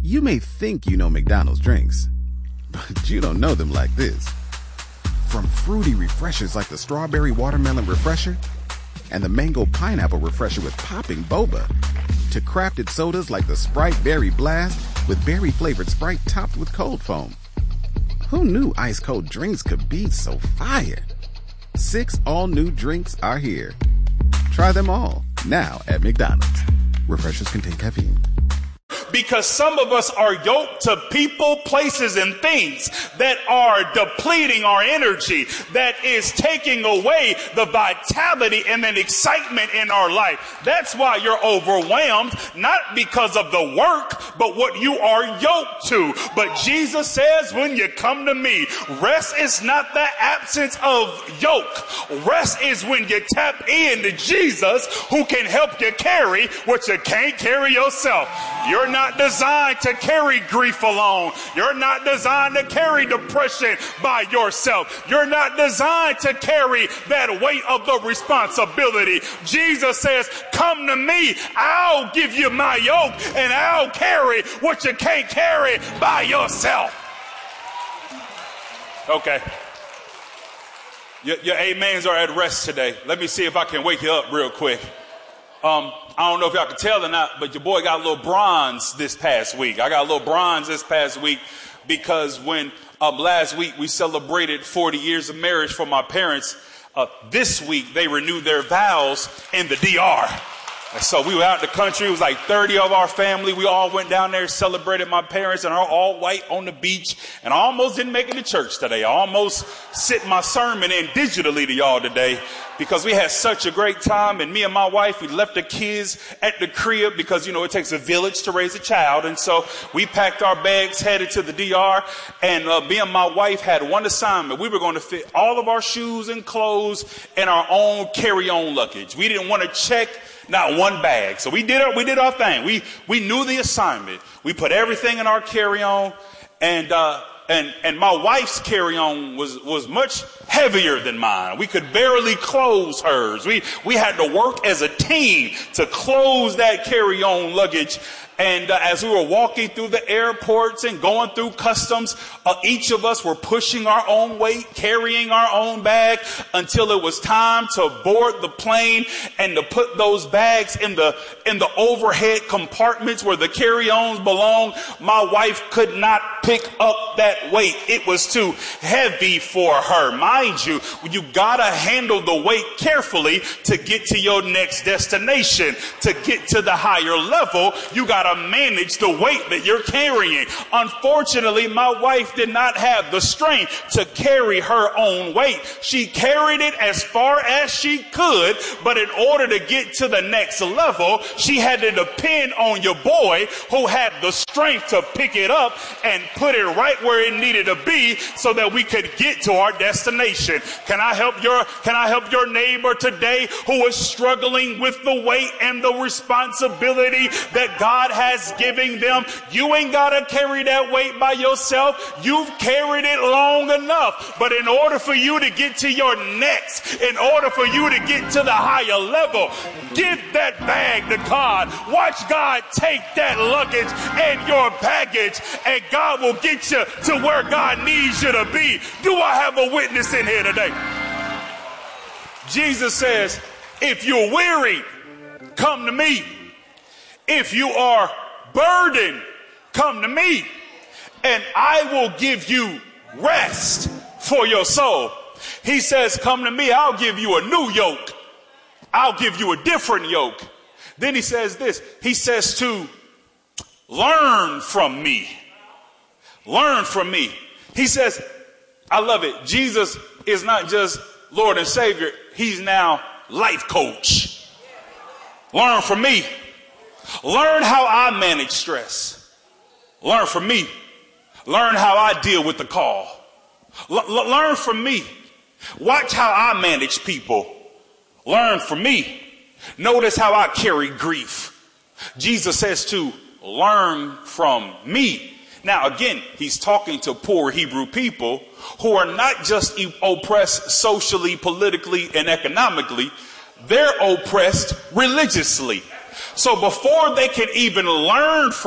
You may think you know McDonald's drinks, but you don't know them like this. From fruity refreshers like the Strawberry Watermelon Refresher and the Mango Pineapple Refresher with popping boba, to crafted sodas like the Sprite Berry Blast with berry-flavored Sprite topped with cold foam. Who knew ice-cold drinks could be so fire? 6 all-new drinks are here. Try them all, now at McDonald's. Refreshers contain caffeine. Because some of us are yoked to people, places, and things that are depleting our energy, that is taking away the vitality and the excitement in our life. That's why you're overwhelmed, not because of the work, but what you are yoked to. But Jesus says, when you come to me, rest is not the absence of yoke. Rest is when you tap into Jesus, who can help you carry what you can't carry yourself. You're not designed to carry grief alone. You're not designed to carry depression by yourself. You're not designed to carry that weight of the responsibility. Jesus says, come to me. I'll give you my yoke and I'll carry what you can't carry by yourself. Okay. Your amens are at rest today. Let me see if I can wake you up real quick. I don't know if y'all can tell or not, but your boy got a little bronze this past week. I got a little bronze this past week because when last week we celebrated 40 years of marriage for my parents, this week they renewed their vows in the DR. And so we were out in the country. It was like 30 of our family. We all went down there, celebrated my parents, and are all white on the beach. And I almost didn't make it to church today. I almost sent my sermon in digitally to y'all today because we had such a great time. And me and my wife, we left the kids at the crib because, you know, it takes a village to raise a child. And so we packed our bags, headed to the DR. And me and my wife had one assignment. We were going to fit all of our shoes and clothes in our own carry-on luggage. We didn't want to check not one bag. So we did our thing. We knew the assignment. We put everything in our carry-on, and my wife's carry-on was much heavier than mine. We could barely close hers. We had to work as a team to close that carry-on luggage. And as we were walking through the airports and going through customs, each of us were pushing our own weight, carrying our own bag until it was time to board the plane and to put those bags in the overhead compartments where the carry-ons belong. My wife could not pick up that weight. It was too heavy for her. Mind you, you gotta handle the weight carefully to get to your next destination. To get to the higher level, you gotta manage the weight that you're carrying. Unfortunately, my wife did not have the strength to carry her own weight. She carried it as far as she could, but in order to get to the next level, she had to depend on your boy who had the strength to pick it up and put it right where it needed to be so that we could get to our destination. Can I help your neighbor today who is struggling with the weight and the responsibility that God has given them? You ain't gotta carry that weight by yourself. You've carried it long enough. But in order for you to get to your next, in order for you to get to the higher level, give that bag to God. Watch God take that luggage and your baggage, and God will get you to where God needs you to be. Do I have a witness in here today? Jesus says, if you're weary, come to me. If you are burdened, come to me, and I will give you rest for your soul. He says, come to me, I'll give you a new yoke. I'll give you a different yoke. Then he says this, he says to learn from me. Learn from me. He says, I love it. Jesus is not just Lord and Savior. He's now life coach. Learn from me. Learn how I manage stress. Learn from me. Learn how I deal with the call. Learn from me. Watch how I manage people. Learn from me. Notice how I carry grief. Jesus says to learn from me. Now, again, he's talking to poor Hebrew people who are not just oppressed socially, politically, and economically. They're oppressed religiously. So before they can even learn from